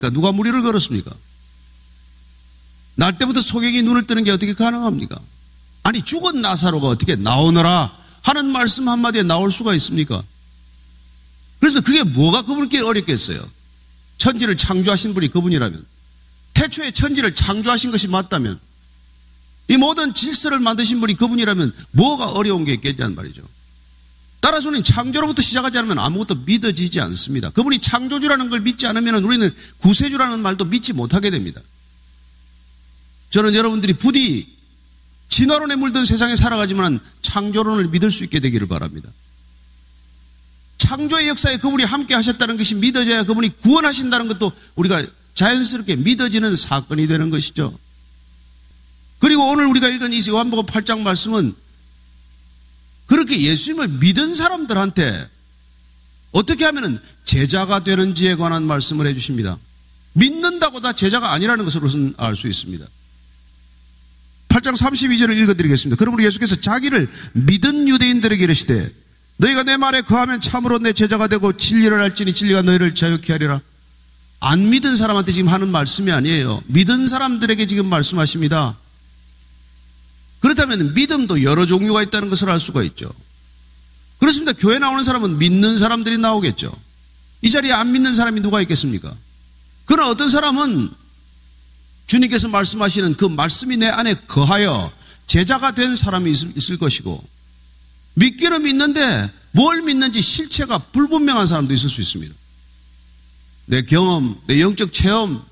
누가 무리를 걸었습니까? 날 때부터 소경이 눈을 뜨는 게 어떻게 가능합니까? 아니 죽은 나사로가 어떻게 나오너라 하는 말씀 한마디에 나올 수가 있습니까? 그래서 그게 뭐가 그분께 어렵겠어요? 천지를 창조하신 분이 그분이라면, 태초에 천지를 창조하신 것이 맞다면, 이 모든 질서를 만드신 분이 그분이라면 뭐가 어려운 게 있겠냐는 말이죠. 따라서는 창조로부터 시작하지 않으면 아무것도 믿어지지 않습니다. 그분이 창조주라는 걸 믿지 않으면 우리는 구세주라는 말도 믿지 못하게 됩니다. 저는 여러분들이 부디 진화론에 물든 세상에 살아가지만 창조론을 믿을 수 있게 되기를 바랍니다. 창조의 역사에 그분이 함께 하셨다는 것이 믿어져야 그분이 구원하신다는 것도 우리가 자연스럽게 믿어지는 사건이 되는 것이죠. 그리고 오늘 우리가 읽은 이 요한복음 8장 말씀은 그렇게 예수님을 믿은 사람들한테 어떻게 하면 제자가 되는지에 관한 말씀을 해주십니다. 믿는다고 다 제자가 아니라는 것으로는 알 수 있습니다. 8장 32절을 읽어드리겠습니다. 그러므로 예수께서 자기를 믿은 유대인들에게 이르시되 너희가 내 말에 거하면 참으로 내 제자가 되고 진리를 알지니 진리가 너희를 자유케 하리라. 안 믿은 사람한테 지금 하는 말씀이 아니에요. 믿은 사람들에게 지금 말씀하십니다. 그렇다면 믿음도 여러 종류가 있다는 것을 알 수가 있죠. 그렇습니다. 교회 나오는 사람은 믿는 사람들이 나오겠죠. 이 자리에 안 믿는 사람이 누가 있겠습니까? 그러나 어떤 사람은 주님께서 말씀하시는 그 말씀이 내 안에 거하여 제자가 된 사람이 있을 것이고, 믿기는 믿는데 뭘 믿는지 실체가 불분명한 사람도 있을 수 있습니다. 내 경험, 내 영적 체험,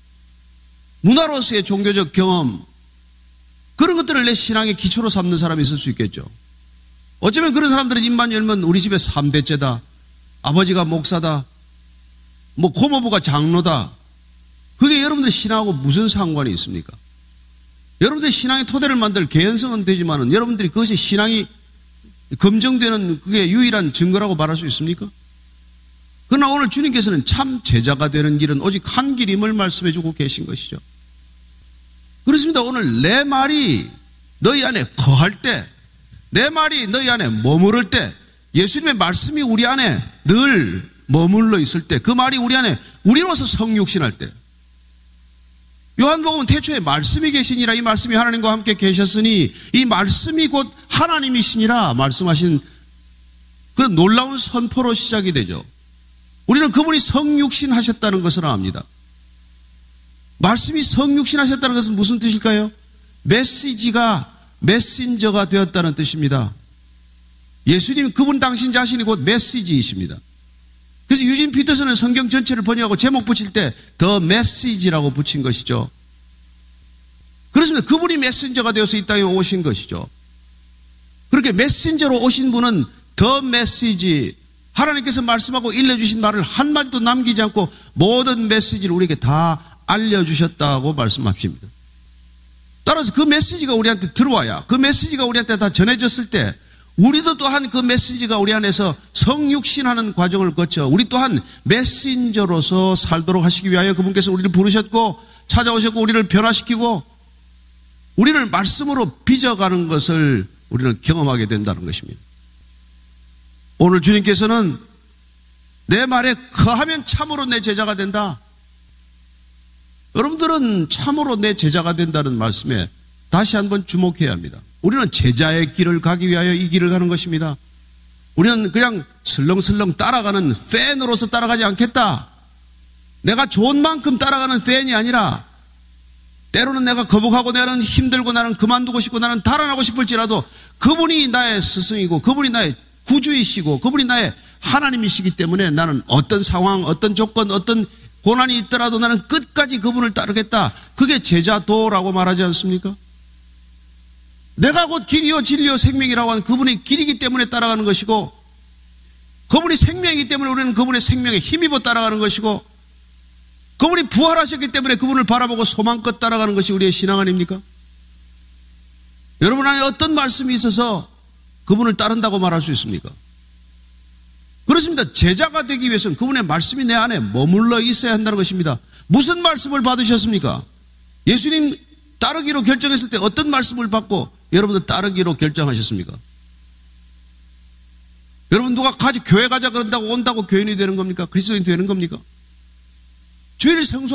문화로서의 종교적 경험, 그런 것들을 내 신앙의 기초로 삼는 사람이 있을 수 있겠죠. 어쩌면 그런 사람들은 입만 열면 우리 집에 3대째다, 아버지가 목사다, 고모부가 장로다. 그게 여러분들 신앙하고 무슨 상관이 있습니까? 여러분들 신앙의 토대를 만들 개연성은 되지만은 여러분들이 그것이 신앙이 검증되는 그게 유일한 증거라고 말할 수 있습니까? 그러나 오늘 주님께서는 참 제자가 되는 길은 오직 한 길임을 말씀해 주고 계신 것이죠. 그렇습니다. 오늘 내 말이 너희 안에 거할 때, 내 말이 너희 안에 머무를 때, 예수님의 말씀이 우리 안에 늘 머물러 있을 때, 그 말이 우리 안에 우리로서 성육신할 때, 요한복음은 태초에 말씀이 계시니라, 이 말씀이 하나님과 함께 계셨으니 이 말씀이 곧 하나님이시니라 말씀하신 그 놀라운 선포로 시작이 되죠. 우리는 그분이 성육신 하셨다는 것을 압니다. 말씀이 성육신 하셨다는 것은 무슨 뜻일까요? 메시지가 메신저가 되었다는 뜻입니다. 예수님, 그분 당신 자신이 곧 메시지이십니다. 그래서 유진 피터슨은 성경 전체를 번역하고 제목 붙일 때 더 메시지라고 붙인 것이죠. 그렇습니다. 그분이 메신저가 되어서 이 땅에 오신 것이죠. 그렇게 메신저로 오신 분은 더 메시지, 하나님께서 말씀하고 일러주신 말을 한마디도 남기지 않고 모든 메시지를 우리에게 다 알려주셨다고 말씀하십니다. 따라서 그 메시지가 우리한테 들어와야, 그 메시지가 우리한테 다 전해졌을 때 우리도 또한 그 메시지가 우리 안에서 성육신하는 과정을 거쳐 우리 또한 메신저로서 살도록 하시기 위하여 그분께서 우리를 부르셨고 찾아오셨고 우리를 변화시키고 우리를 말씀으로 빚어가는 것을 우리는 경험하게 된다는 것입니다. 오늘 주님께서는 내 말에 거하면 참으로 내 제자가 된다. 여러분들은 참으로 내 제자가 된다는 말씀에 다시 한번 주목해야 합니다. 우리는 제자의 길을 가기 위하여 이 길을 가는 것입니다. 우리는 그냥 슬렁슬렁 따라가는 팬으로서 따라가지 않겠다. 내가 좋은 만큼 따라가는 팬이 아니라 때로는 내가 거북하고 나는 힘들고 나는 그만두고 싶고 나는 달아나고 싶을지라도 그분이 나의 스승이고 그분이 나의 구주이시고 그분이 나의 하나님이시기 때문에 나는 어떤 상황, 어떤 조건, 어떤 고난이 있더라도 나는 끝까지 그분을 따르겠다. 그게 제자도라고 말하지 않습니까? 내가 곧 길이요 진리요 생명이라고 하는 그분의 길이기 때문에 따라가는 것이고 그분이 생명이기 때문에 우리는 그분의 생명에 힘입어 따라가는 것이고 그분이 부활하셨기 때문에 그분을 바라보고 소망껏 따라가는 것이 우리의 신앙 아닙니까? 여러분 안에 어떤 말씀이 있어서 그분을 따른다고 말할 수 있습니까? 그렇습니다. 제자가 되기 위해서는 그분의 말씀이 내 안에 머물러 있어야 한다는 것입니다. 무슨 말씀을 받으셨습니까? 예수님 따르기로 결정했을 때 어떤 말씀을 받고 여러분들 따르기로 결정하셨습니까? 여러분 누가 교회 가자 그런다고 온다고 교인이 되는 겁니까? 그리스도인이 되는 겁니까? 주일 성수